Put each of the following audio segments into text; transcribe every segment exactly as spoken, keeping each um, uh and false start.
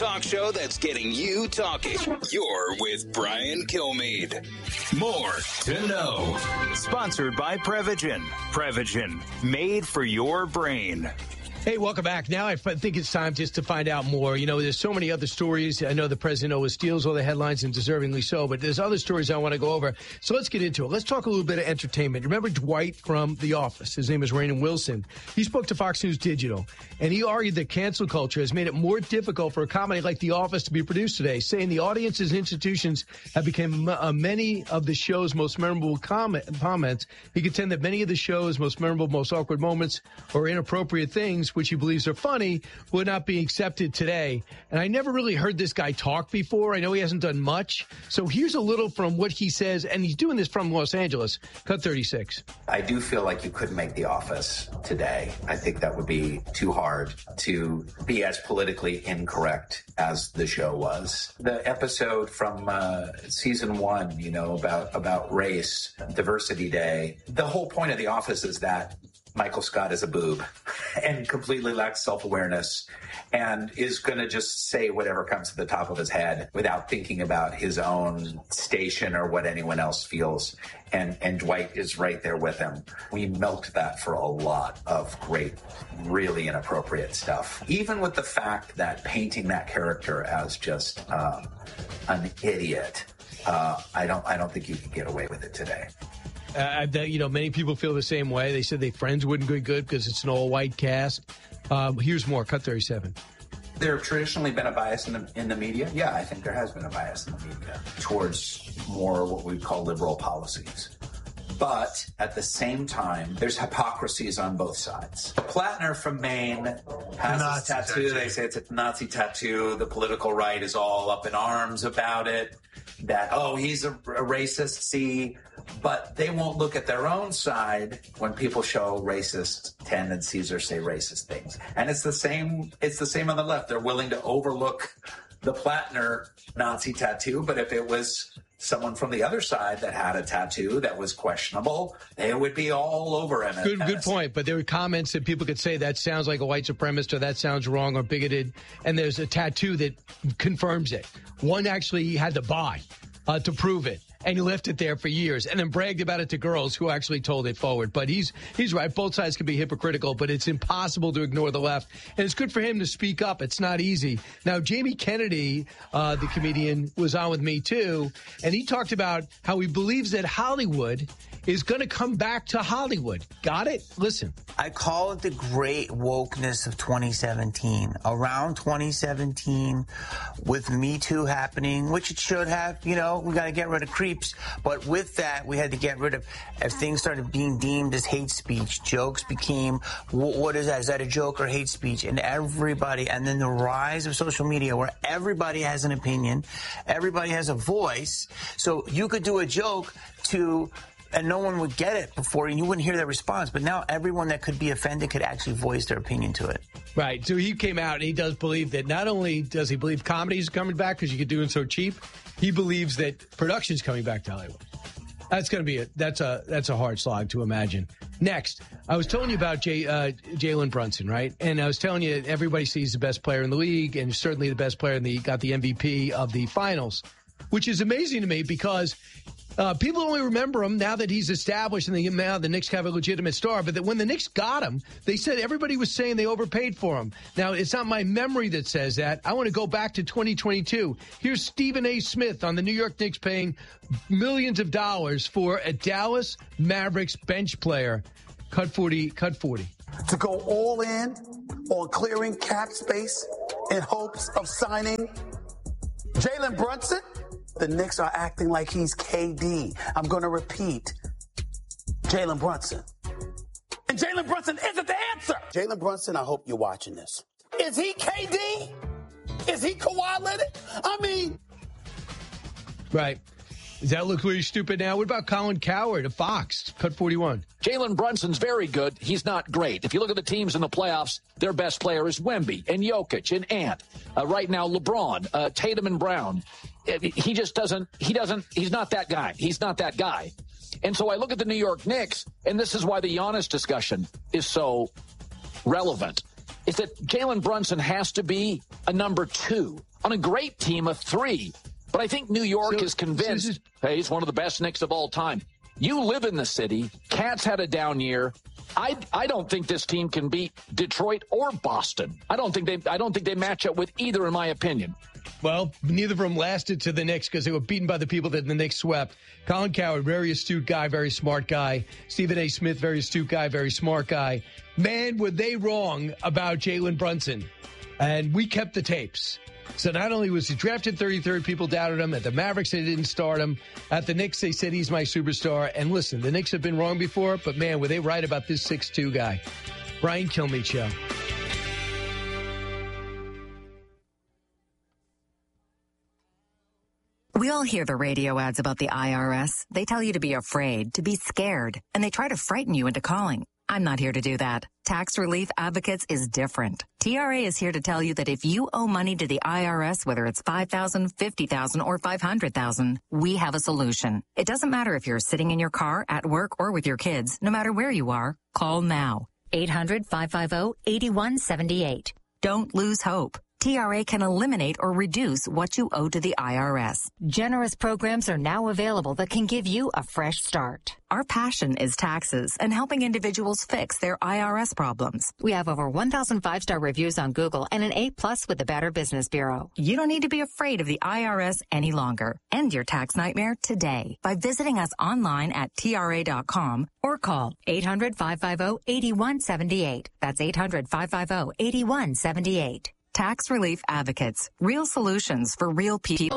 talk show that's getting you talking. You're with Brian Kilmeade. More to know. Sponsored by Prevagen. Prevagen, made for your brain. Hey, welcome back. Now I think it's time just to find out more. You know, there's so many other stories. I know the president always steals all the headlines, and deservingly so, but there's other stories I want to go over. So let's get into it. Let's talk a little bit of entertainment. Remember Dwight from The Office? His name is Rainn Wilson. He spoke to Fox News Digital, and he argued that cancel culture has made it more difficult for a comedy like The Office to be produced today, saying the audiences and institutions have become uh, many of the show's most memorable comment, comments. He contended that many of the show's most memorable, most awkward moments or inappropriate things, which he believes are funny, would not be accepted today. And I never really heard this guy talk before. I know he hasn't done much. So here's a little from what he says, and he's doing this from Los Angeles. Cut thirty-six. I do feel like you couldn't make The Office today. I think that would be too hard to be as politically incorrect as the show was. The episode from uh, season one, you know, about, about race, Diversity Day, the whole point of The Office is that Michael Scott is a boob and completely lacks self-awareness and is going to just say whatever comes to the top of his head without thinking about his own station or what anyone else feels. And, and Dwight is right there with him. We milked that for a lot of great, really inappropriate stuff. Even with the fact that painting that character as just uh, an idiot, uh, I don't, I don't think you can get away with it today. Uh, that, you know, many people feel the same way. They said they Friends wouldn't be good because it's an all-white cast. Um, here's more. Cut thirty-seven. There have traditionally been a bias in the, in the media. Yeah, I think there has been a bias in the media towards more what we call liberal policies. But at the same time, there's hypocrisies on both sides. Plattner from Maine has a tattoo. tattoo. They say it's a Nazi tattoo. The political right is all up in arms about it. That, oh, he's a, a racist, see, but they won't look at their own side when people show racist tendencies or say racist things. And it's the same, it's the same on the left. They're willing to overlook the Plattner Nazi tattoo, but if it was someone from the other side that had a tattoo that was questionable, they would be all over him. Good, good point. But there were comments that people could say that sounds like a white supremacist or that sounds wrong or bigoted. And there's a tattoo that confirms it. One actually he had to buy uh, to prove it. And he left it there for years and then bragged about it to girls who actually told it forward. But he's he's right. Both sides can be hypocritical, but it's impossible to ignore the left. And it's good for him to speak up. It's not easy. Now, Jamie Kennedy, uh, the comedian, was on with me, too. And he talked about how he believes that Hollywood is going to come back to Hollywood. Got it? Listen. I call it the great wokeness of twenty seventeen. Around twenty seventeen, with Me Too happening, which it should have, you know, we got to get rid of creeps. But with that, we had to get rid of, if things started being deemed as hate speech, jokes became, what is that? Is that a joke or hate speech? And everybody, and then the rise of social media where everybody has an opinion, everybody has a voice. So you could do a joke to, and no one would get it before, and you wouldn't hear their response. But now everyone that could be offended could actually voice their opinion to it. Right. So he came out and he does believe that not only does he believe comedy is coming back because you could do it so cheap, he believes that production's coming back to Hollywood. That's going to be a that's a that's a hard slog to imagine. Next, I was telling you about Jay, uh, Jalen Brunson, right? And I was telling you everybody sees the best player in the league and certainly the best player in the got the M V P of the finals, which is amazing to me because Uh, people only remember him now that he's established and the, now the Knicks have a legitimate star. But that when the Knicks got him, they said everybody was saying they overpaid for him. Now, it's not my memory that says that. I want to go back to twenty twenty-two. Here's Stephen A. Smith on the New York Knicks paying millions of dollars for a Dallas Mavericks bench player. Cut forty, cut forty. To go all in on clearing cap space in hopes of signing Jalen Brunson? The Knicks are acting like he's K D. I'm going to repeat. Jalen Brunson. And Jalen Brunson isn't the answer. Jalen Brunson, I hope you're watching this. Is he K D? Is he Kawhi Leonard? I mean. Right. Does that look really stupid now? What about Colin Cowherd of Fox? Cut forty-one. Jalen Brunson's very good. He's not great. If you look at the teams in the playoffs, their best player is Wemby and Jokic and Ant. Uh, right now, LeBron, uh, Tatum and Brown. He just doesn't, he doesn't, he's not that guy. He's not that guy. And so I look at the New York Knicks, and this is why the Giannis discussion is so relevant, is that Jalen Brunson has to be a number two On a great team of three. But I think New York so, is convinced, so hey, he's one of the best Knicks of all time. You live in the city. Cats had a down year. I, I don't think this team can beat Detroit or Boston. I don't think they I don't think they match up with either, in my opinion. Well, neither of them lasted to the Knicks because they were beaten by the people that the Knicks swept. Colin Cowherd, very astute guy, very smart guy. Stephen A. Smith, very astute guy, very smart guy. Man, were they wrong about Jalen Brunson. And we kept the tapes. So not only was he drafted thirty-third, people doubted him. At the Mavericks, they didn't start him. At the Knicks, they said he's my superstar. And listen, the Knicks have been wrong before, but man, were they right about this six two guy. Brian Kilmeade Show. We all hear the radio ads about the I R S. They tell you to be afraid, to be scared, and they try to frighten you into calling. I'm not here to do that. Tax Relief Advocates is different. T R A is here to tell you that if you owe money to the I R S, whether it's five thousand dollars, fifty thousand dollars, or five hundred thousand dollars, we have a solution. It doesn't matter if you're sitting in your car, at work, or with your kids. No matter where you are, call now. eight hundred, five five zero, eight one seven eight. Don't lose hope. T R A can eliminate or reduce what you owe to the I R S. Generous programs are now available that can give you a fresh start. Our passion is taxes and helping individuals fix their I R S problems. We have over one thousand five-star reviews on Google and an A plus with the Better Business Bureau. You don't need to be afraid of the I R S any longer. End your tax nightmare today by visiting us online at T R A dot com or call eight hundred, five five zero, eight one seven eight. That's eight hundred, five five zero, eight one seven eight. Tax Relief Advocates. Real solutions for real people.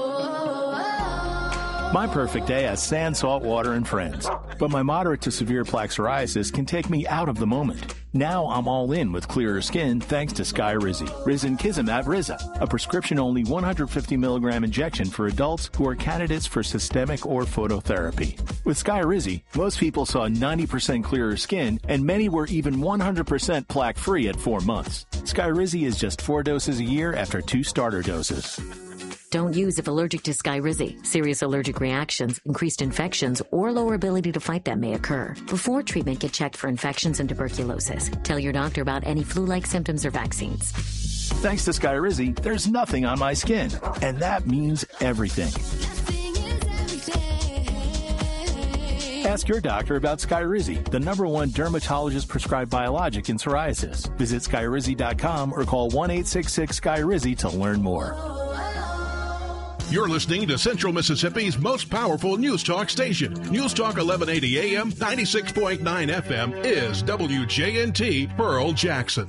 My perfect day has sand, salt water, and friends. But my moderate to severe plaque psoriasis can take me out of the moment. Now I'm all in with clearer skin thanks to Skyrizi. Risankizumab Riza, a prescription-only one hundred fifty milligram injection for adults who are candidates for systemic or phototherapy. With Skyrizi, most people saw ninety percent clearer skin, and many were even one hundred percent plaque-free at four months. Skyrizi is just four doses a year after two starter doses. Don't use if allergic to Skyrizi. Serious allergic reactions, increased infections, or lower ability to fight them may occur. Before treatment, get checked for infections and tuberculosis. Tell your doctor about any flu-like symptoms or vaccines. Thanks to Skyrizi, there's nothing on my skin. And that means everything. Ask your doctor about Skyrizi, the number one dermatologist-prescribed biologic in psoriasis. Visit Skyrizi dot com or call one eight six six Skyrizi to learn more. You're listening to Central Mississippi's most powerful news talk station. News Talk eleven eighty A M, ninety-six point nine F M is W J N T Pearl Jackson.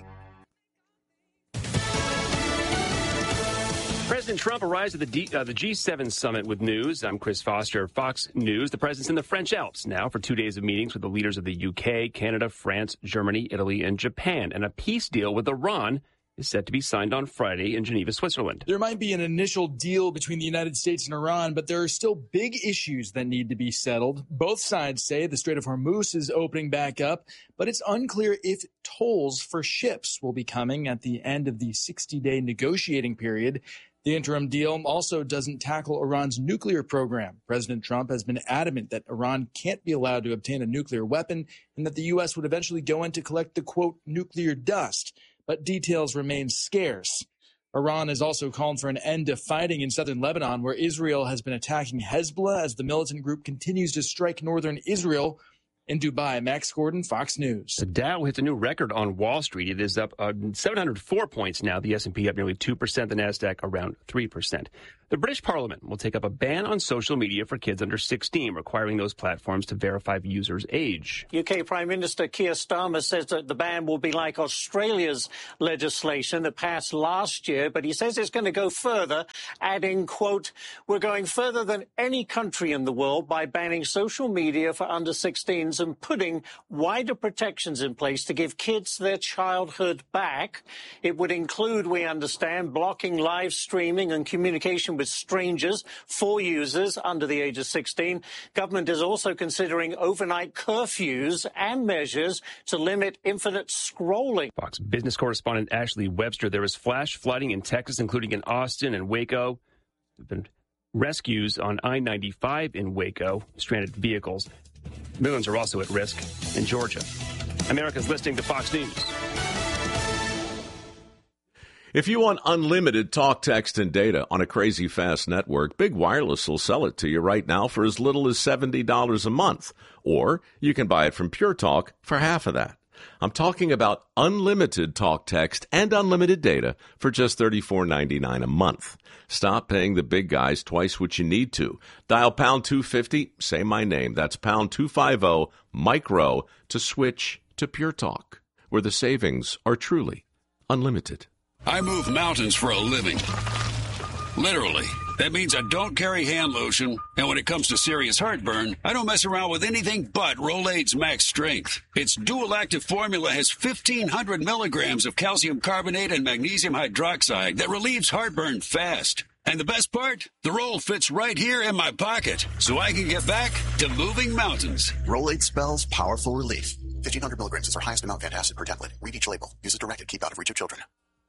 President Trump arrives at the, D, uh, the G seven summit with news. I'm Chris Foster, Fox News. The president's in the French Alps now for two days of meetings with the leaders of the U K, Canada, France, Germany, Italy, and Japan. And a peace deal with Iran is set to be signed on Friday in Geneva, Switzerland. There might be an initial deal between the United States and Iran, but there are still big issues that need to be settled. Both sides say the Strait of Hormuz is opening back up, but it's unclear if tolls for ships will be coming at the end of the sixty-day negotiating period. The interim deal also doesn't tackle Iran's nuclear program. President Trump has been adamant that Iran can't be allowed to obtain a nuclear weapon and that the U S would eventually go in to collect the, quote, nuclear dust. But details remain scarce. Iran has also called for an end to fighting in southern Lebanon, where Israel has been attacking Hezbollah as the militant group continues to strike northern Israel. In Dubai, Max Gordon, Fox News. The Dow hits a new record on Wall Street. It is up uh, seven hundred four points now. The S and P up nearly two percent. The Nasdaq around three percent. The British Parliament will take up a ban on social media for kids under sixteen, requiring those platforms to verify users' age. U K Prime Minister Keir Starmer says that the ban will be like Australia's legislation that passed last year, but he says it's going to go further, adding, quote, "We're going further than any country in the world by banning social media for under sixteens and putting wider protections in place to give kids their childhood back. It would include, we understand, blocking live streaming and communication with strangers for users under the age of sixteen. Government is also considering overnight curfews and measures to limit infinite scrolling." Fox business correspondent Ashley Webster. There is flash flooding in Texas, including in Austin and Waco. There have been rescues on I ninety-five in Waco, stranded vehicles. Millions are also at risk in Georgia. America's listening to Fox News. If you want unlimited talk, text, and data on a crazy fast network, Big Wireless will sell it to you right now for as little as seventy dollars a month. Or you can buy it from Pure Talk for half of that. I'm talking about unlimited talk, text, and unlimited data for just thirty-four ninety-nine a month. Stop paying the big guys twice what you need to. Dial pound two fifty, say my name. That's pound two fifty, micro, to switch to Pure Talk, where the savings are truly unlimited. I move mountains for a living. Literally. That means I don't carry hand lotion, and when it comes to serious heartburn, I don't mess around with anything but Rolaids Max Strength. Its dual-active formula has fifteen hundred milligrams of calcium carbonate and magnesium hydroxide that relieves heartburn fast. And the best part? The roll fits right here in my pocket, so I can get back to moving mountains. Rolaids spells powerful relief. fifteen hundred milligrams is our highest amount of antacid per tablet. Read each label. Use as directed. Keep out of reach of children.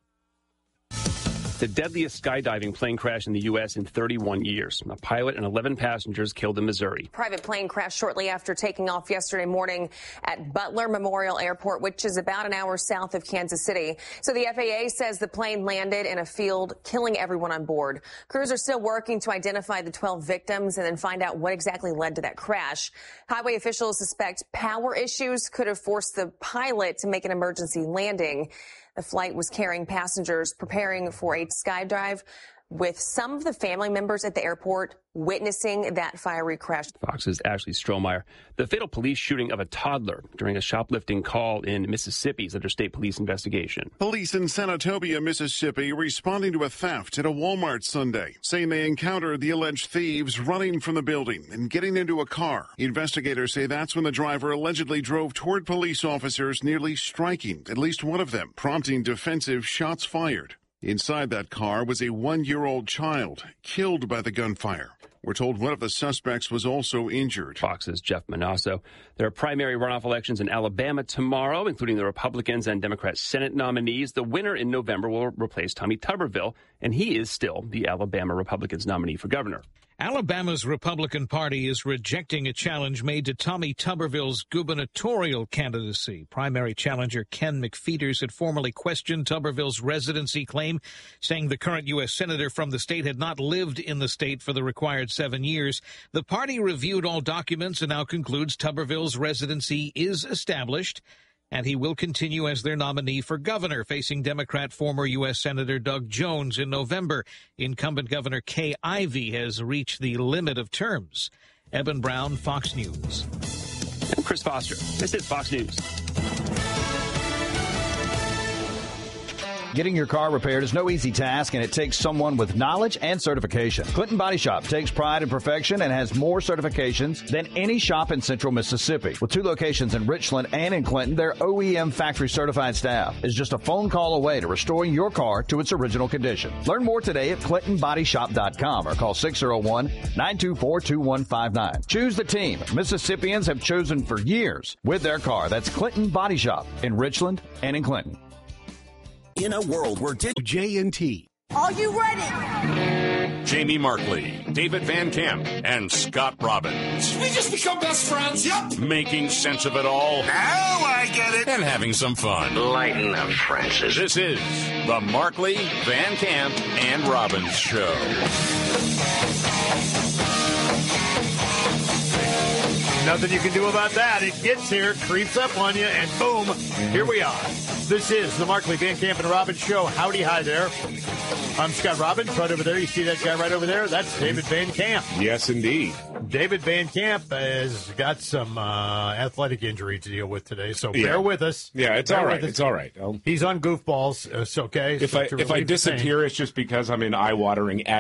The deadliest skydiving plane crash in the U S in thirty-one years. A pilot and eleven passengers killed in Missouri. Private plane crashed shortly after taking off yesterday morning at Butler Memorial Airport, which is about an hour south of Kansas City. So the F A A says the plane landed in a field, killing everyone on board. Crews are still working to identify the twelve victims and then find out what exactly led to that crash. Highway officials suspect power issues could have forced the pilot to make an emergency landing. The flight was carrying passengers preparing for a skydive, with some of the family members at the airport witnessing that fiery crash. Fox's Ashley Strohmeyer. The fatal police shooting of a toddler during a shoplifting call in Mississippi is under state police investigation. Police in Senatobia, Mississippi, responding to a theft at a Walmart Sunday, saying they encountered the alleged thieves running from the building and getting into a car. Investigators say that's when the driver allegedly drove toward police officers, nearly striking at least one of them, prompting defensive shots fired. Inside that car was a one-year-old child killed by the gunfire. We're told one of the suspects was also injured. Fox's Jeff Manasso. There are primary runoff elections in Alabama tomorrow, including the Republicans and Democrat Senate nominees. The winner in November will replace Tommy Tuberville, and he is still the Alabama Republicans nominee for governor. Alabama's Republican Party is rejecting a challenge made to Tommy Tuberville's gubernatorial candidacy. Primary challenger Ken McFeeters had formally questioned Tuberville's residency claim, saying the current U S senator from the state had not lived in the state for the required seven years. The party reviewed all documents and now concludes Tuberville's residency is established, and he will continue as their nominee for governor, facing Democrat former U S Senator Doug Jones in November. Incumbent Governor Kay Ivey has reached the limit of terms. Eben Brown, Fox News. I'm Chris Foster. This is Fox News. Getting your car repaired is no easy task, and it takes someone with knowledge and certification. Clinton Body Shop takes pride in perfection and has more certifications than any shop in Central Mississippi. With two locations in Richland and in Clinton, their O E M factory certified staff is just a phone call away to restoring your car to its original condition. Learn more today at clinton body shop dot com or call six oh one, nine two four, two one five nine. Choose the team Mississippians have chosen for years with their car. That's Clinton Body Shop in Richland and in Clinton. In a world where J and T. Are you ready? Jamie Markley, David Van Camp, and Scott Robbins. We just become best friends, yep. Making sense of it all. Now I get it. And having some fun. Lighten up, Francis. This is the Markley, Van Camp, and Robbins Show. Nothing you can do about that. It gets here, creeps up on you, and boom, here we are. This is the Markley, Van Camp, and Robbins Show. Howdy, hi there. I'm Scott Robbins. Right over there, you see that guy right over there? That's David Van Camp. Yes, indeed. David Van Camp has got some uh, athletic injury to deal with today, so yeah. bear with us. Yeah, it's bear all right. It's all right. I'll... He's on goofballs. It's okay. If so I if I disappear, it's just because I'm in eye-watering